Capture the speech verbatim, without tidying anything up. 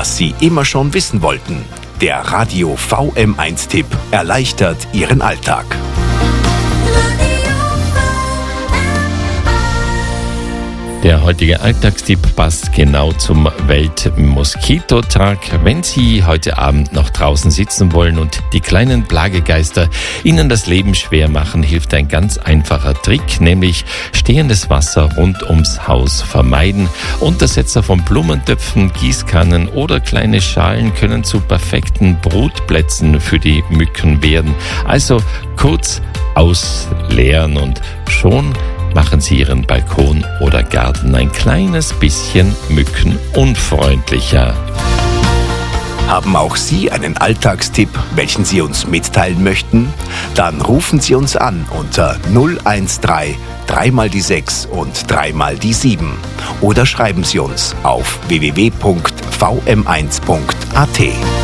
was Sie immer schon wissen wollten. Der Radio V M eins Tipp erleichtert Ihren Alltag. Der heutige Alltagstipp passt genau zum Weltmoskitotag. Wenn Sie heute Abend noch draußen sitzen wollen und die kleinen Plagegeister Ihnen das Leben schwer machen, hilft ein ganz einfacher Trick, nämlich stehendes Wasser rund ums Haus vermeiden. Untersetzer von Blumentöpfen, Gießkannen oder kleine Schalen können zu perfekten Brutplätzen für die Mücken werden. Also kurz ausleeren und schon machen Sie Ihren Balkon oder Garten ein kleines bisschen mückenunfreundlicher. Haben auch Sie einen Alltagstipp, welchen Sie uns mitteilen möchten? Dann rufen Sie uns an unter null eins drei, drei mal die sechs und drei mal die sieben oder schreiben Sie uns auf w w w punkt v m eins punkt a t.